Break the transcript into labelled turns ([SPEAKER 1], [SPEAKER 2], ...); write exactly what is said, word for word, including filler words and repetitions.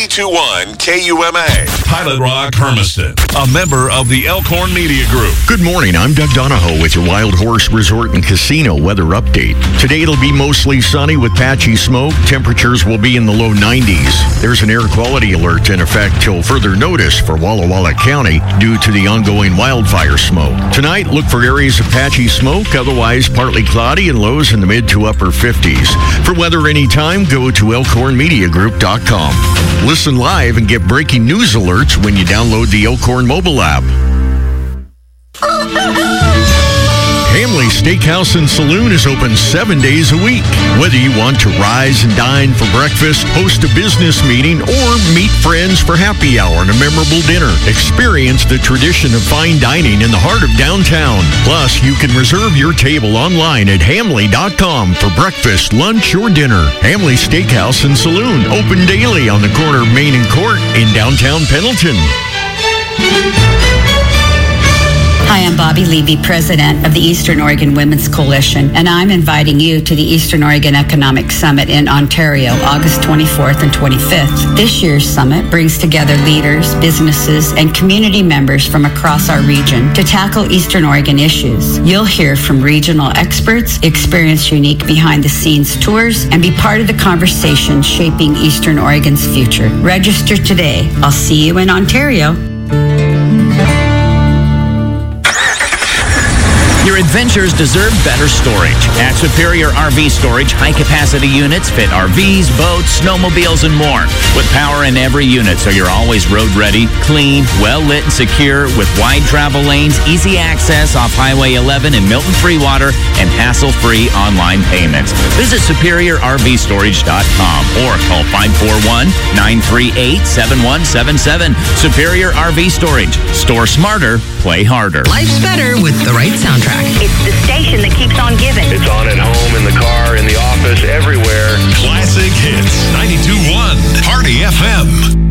[SPEAKER 1] ninety-two point one K U M A.
[SPEAKER 2] Pilot Rock Hermiston, a member of the Elkhorn Media Group.
[SPEAKER 3] Good morning. I'm Doug Donahoe with your Wild Horse Resort and Casino weather update. Today it'll be mostly sunny with patchy smoke. Temperatures will be in the low nineties. There's an air quality alert in effect till further notice for Walla Walla County due to the ongoing wildfire smoke. Tonight, look for areas of patchy smoke, otherwise partly cloudy and lows in the mid to upper fifties. For weather anytime, go to elkhorn media group dot com. Listen live and get breaking news alerts when you download the Elkhorn mobile app. Hamley Steakhouse and Saloon is open seven days a week. Whether you want to rise and dine for breakfast, host a business meeting, or meet friends for happy hour and a memorable dinner, experience the tradition of fine dining in the heart of downtown. Plus, you can reserve your table online at hamley dot com for breakfast, lunch, or dinner. Hamley Steakhouse and Saloon, open daily on the corner of Main and Court in downtown Pendleton.
[SPEAKER 4] Hi, I'm Bobby Levy, president of the Eastern Oregon Women's Coalition, and I'm inviting you to the Eastern Oregon Economic Summit in Ontario, August twenty-fourth and twenty-fifth. This year's summit brings together leaders, businesses, and community members from across our region to tackle Eastern Oregon issues. You'll hear from regional experts, experience unique behind-the-scenes tours, and be part of the conversation shaping Eastern Oregon's future. Register today. I'll see you in Ontario.
[SPEAKER 5] Your adventures deserve better storage. At Superior R V Storage, high-capacity units fit R Vs, boats, snowmobiles, and more. With power in every unit, so you're always road-ready, clean, well-lit, and secure, with wide travel lanes, easy access off Highway eleven in Milton-Freewater, and hassle-free online payments. Visit superior r v storage dot com or call five four one, nine three eight, seven one seven seven. Superior R V Storage. Store smarter, play harder.
[SPEAKER 6] Life's better with the right soundtrack.
[SPEAKER 7] It's the station that keeps on giving.
[SPEAKER 8] It's on at home, in the car, in the office, everywhere.
[SPEAKER 2] Classic Hits, ninety-two point one Party F M.